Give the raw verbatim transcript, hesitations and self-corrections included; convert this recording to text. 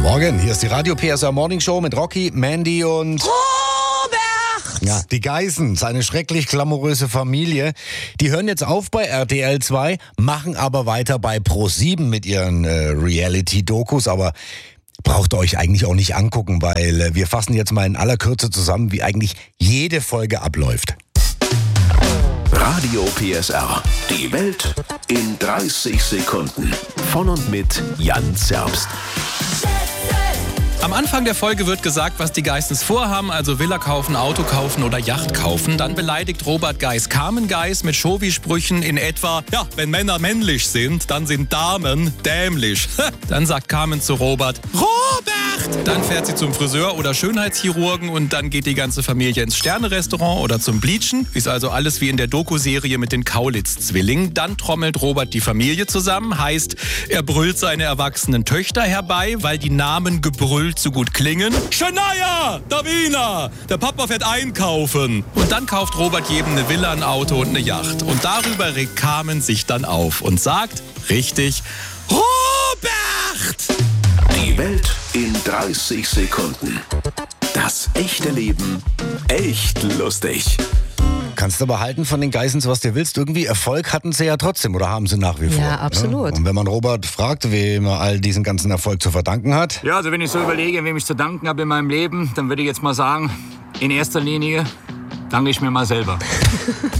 Morgen, hier ist die Radio P S R Morning Show mit Rocky, Mandy und Robert! Ja, die Geissens, eine schrecklich glamouröse Familie. Die hören jetzt auf bei R T L zwei, machen aber weiter bei ProSieben mit ihren äh, Reality-Dokus, aber braucht ihr euch eigentlich auch nicht angucken, weil äh, wir fassen jetzt mal in aller Kürze zusammen, wie eigentlich jede Folge abläuft. Radio P S R. Die Welt in dreißig Sekunden. Von und mit Jan Zerbst. Am Anfang der Folge wird gesagt, was die Geissens vorhaben, also Villa kaufen, Auto kaufen oder Yacht kaufen. Dann beleidigt Robert Geiss Carmen Geiss mit Chauvi-Sprüchen in etwa, ja, wenn Männer männlich sind, dann sind Damen dämlich. Dann sagt Carmen zu Robert, Robert! Dann fährt sie zum Friseur oder Schönheitschirurgen und dann geht die ganze Familie ins Sterne-Restaurant oder zum Bleachen. Ist also alles wie in der Doku-Serie mit den Kaulitz-Zwillingen. Dann trommelt Robert die Familie zusammen, heißt, er brüllt seine erwachsenen Töchter herbei, weil die Namen gebrüllt zu gut klingen. Shania, Davina, der Papa fährt einkaufen. Und dann kauft Robert jedem eine Villa, ein Auto und eine Yacht. Und darüber regt Carmen sich dann auf und sagt, richtig, Robert! Die Welt in dreißig Sekunden. Das echte Leben echt lustig. Kannst du aber halten von den Geissens, was du willst. Irgendwie Erfolg hatten sie ja trotzdem oder haben sie nach wie vor. Ja, absolut. Ne? Und wenn man Robert fragt, wem er all diesen ganzen Erfolg zu verdanken hat. Ja, also wenn ich so überlege, wem ich zu danken habe in meinem Leben, dann würde ich jetzt mal sagen, in erster Linie danke ich mir mal selber.